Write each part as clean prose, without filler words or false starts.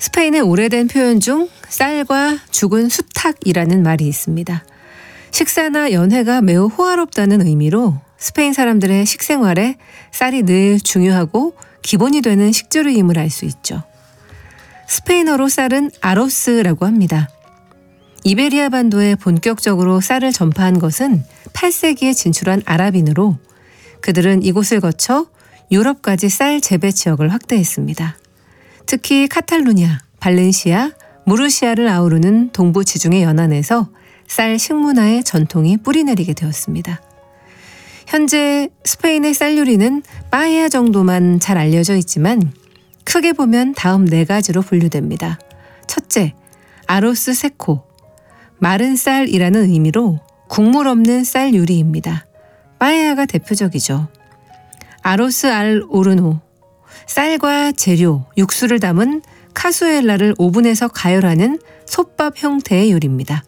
스페인의 오래된 표현 중 쌀과 죽은 수탉이라는 말이 있습니다. 식사나 연회가 매우 호화롭다는 의미로 스페인 사람들의 식생활에 쌀이 늘 중요하고 기본이 되는 식재료임을 알 수 있죠. 스페인어로 쌀은 아로스라고 합니다. 이베리아 반도에 본격적으로 쌀을 전파한 것은 8세기에 진출한 아랍인으로 그들은 이곳을 거쳐 유럽까지 쌀 재배 지역을 확대했습니다. 특히 카탈루냐, 발렌시아, 무르시아를 아우르는 동부 지중해 연안에서 쌀 식문화의 전통이 뿌리내리게 되었습니다. 현재 스페인의 쌀 요리는 빠에야 정도만 잘 알려져 있지만 크게 보면 다음 4가지로 분류됩니다. 첫째, 아로스 세코. 마른 쌀이라는 의미로 국물 없는 쌀 요리입니다. 빠에야가 대표적이죠. 아로스 알 오르노. 쌀과 재료, 육수를 담은 카수엘라를 오븐에서 가열하는 솥밥 형태의 요리입니다.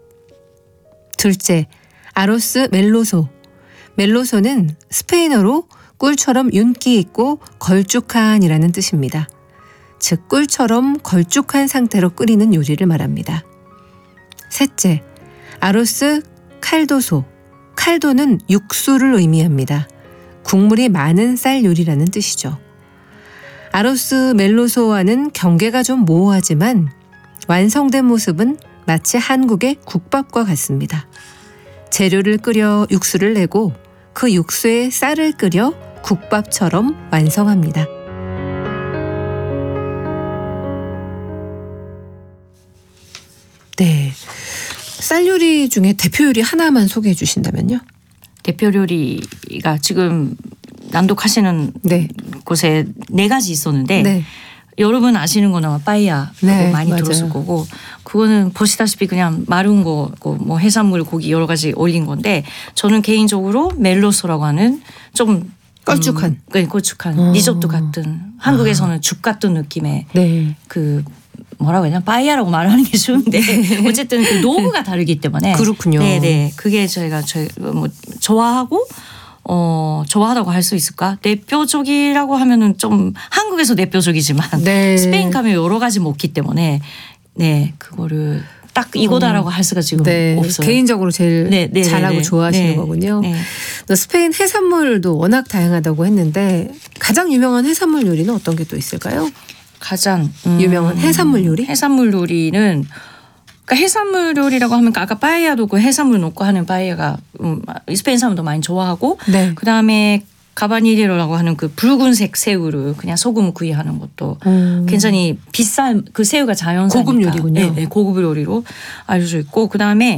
둘째, 아로스 멜로소. 멜로소는 스페인어로 꿀처럼 윤기 있고 걸쭉한이라는 뜻입니다. 즉 꿀처럼 걸쭉한 상태로 끓이는 요리를 말합니다. 셋째, 아로스 칼도소. 칼도는 육수를 의미합니다. 국물이 많은 쌀 요리라는 뜻이죠. 아로스 멜로소와는 경계가 좀 모호하지만 완성된 모습은 마치 한국의 국밥과 같습니다. 재료를 끓여 육수를 내고 그 육수에 쌀을 끓여 국밥처럼 완성합니다. 네, 쌀 요리 중에 대표 요리 하나만 소개해 주신다면요? 대표 요리가 지금 낭독하시는 곳에 4가지 있었는데 여러분 아시는 거는 아마 빠에야 많이 맞아요. 들었을 거고 그거는 보시다시피 그냥 마른 거고 뭐 해산물 고기 여러 가지 올린 건데 저는 개인적으로 멜로소라고 하는 좀 걸쭉한 걸쭉한 리조또 같은 한국에서는 죽 같은 느낌의 그 뭐라고 해야 되나 빠에야라고 말하는 게 쉬운데 어쨌든 그 노브가 다르기 때문에 그렇군요. 네네 그게 저희가 뭐 좋아하고 좋아하다고 할 수 있을까? 대표적이라고 하면은 좀 한국에서 대표적이지만 스페인 가면 여러 가지 먹기 때문에 그거를 딱 이거다라고 할 수가 지금 없어요. 개인적으로 제일 잘하고 좋아하시는 거군요. 스페인 해산물도 워낙 다양하다고 했는데 가장 유명한 해산물 요리는 어떤 게 또 있을까요? 가장 유명한 해산물 요리? 해산물 요리는 그러니까 해산물 요리라고 하면 아까 빠에야도 그 해산물 넣고 하는 빠에야가 스페인 사람도 많이 좋아하고 그다음에 가바니리로라고 하는 그 붉은색 새우를 그냥 소금 구이하는 것도 굉장히 비싼 그 새우가 자연산이니까 고급 요리군요. 네, 고급 요리로 알려져 있고 그다음에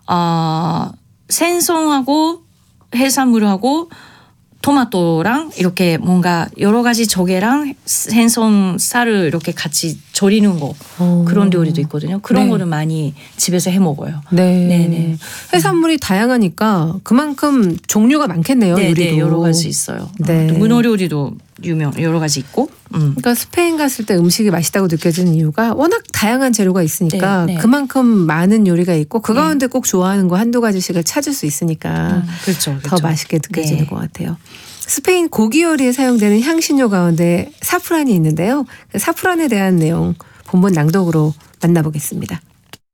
생선하고 해산물하고 토마토랑 이렇게 뭔가 여러 가지 조개랑 생선 쌀을 이렇게 같이 절이는 거 그런 요리도 있거든요. 그런 거는 많이 집에서 해 먹어요. 네네. 해산물이 다양하니까 그만큼 종류가 많겠네요. 요리도. 네, 여러 가지 있어요. 문어 요리도 여러 가지 있고. 그러니까 스페인 갔을 때 음식이 맛있다고 느껴지는 이유가 워낙 다양한 재료가 있으니까 그만큼 많은 요리가 있고 그 가운데 꼭 좋아하는 거 한두 가지씩을 찾을 수 있으니까 그렇죠. 더 맛있게 느껴지는 것 같아요. 스페인 고기 요리에 사용되는 향신료 가운데 사프란이 있는데요. 그 사프란에 대한 내용 본문 낭독으로 만나보겠습니다.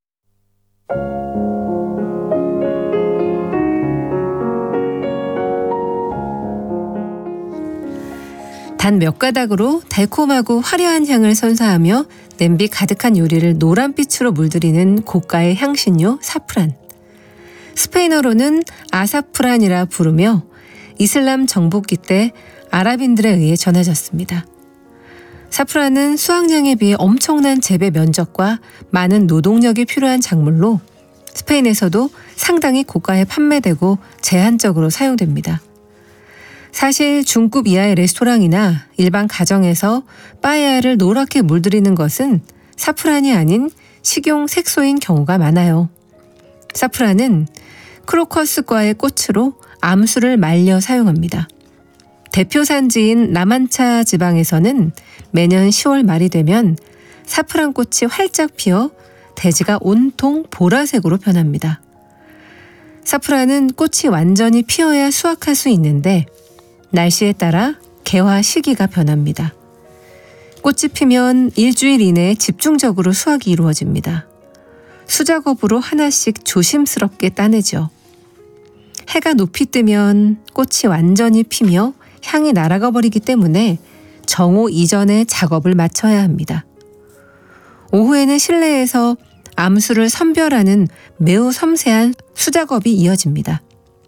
단 몇 가닥으로 달콤하고 화려한 향을 선사하며 냄비 가득한 요리를 노란빛으로 물들이는 고가의 향신료 사프란. 스페인어로는 아사프란이라 부르며 이슬람 정복기 때 아랍인들에 의해 전해졌습니다. 사프란은 수확량에 비해 엄청난 재배 면적과 많은 노동력이 필요한 작물로 스페인에서도 상당히 고가에 판매되고 제한적으로 사용됩니다. 사실 중급 이하의 레스토랑이나 일반 가정에서 빠에야를 노랗게 물들이는 것은 사프란이 아닌 식용 색소인 경우가 많아요. 사프란은 크로커스과의 꽃으로 암수를 말려 사용합니다. 대표 산지인 라만차 지방에서는 매년 10월 말이 되면 사프란 꽃이 활짝 피어 대지가 온통 보라색으로 변합니다. 사프란은 꽃이 완전히 피어야 수확할 수 있는데 날씨에 따라 개화 시기가 변합니다. 꽃이 피면 일주일 이내에 집중적으로 수확이 이루어집니다. 수작업으로 하나씩 조심스럽게 따내죠. 해가 높이 뜨면 꽃이 완전히 피며 향이 날아가 버리기 때문에 정오 이전에 작업을 마쳐야 합니다. 오후에는 실내에서 암수를 선별하는 매우 섬세한 수작업이 이어집니다.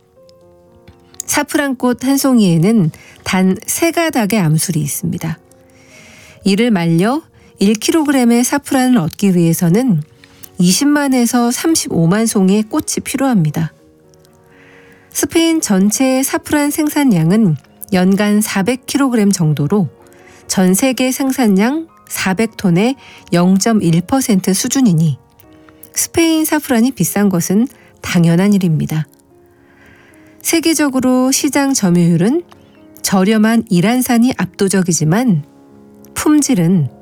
사프란꽃 한 송이에는 단 3가닥의 암술이 있습니다. 이를 말려 1kg의 사프란을 얻기 위해서는 20만에서 35만 송이의 꽃이 필요합니다. 스페인 전체의 사프란 생산량은 연간 400kg 정도로 전 세계 생산량 400톤의 0.1% 수준이니 스페인 사프란이 비싼 것은 당연한 일입니다. 세계적으로 시장 점유율은 저렴한 이란산이 압도적이지만 품질은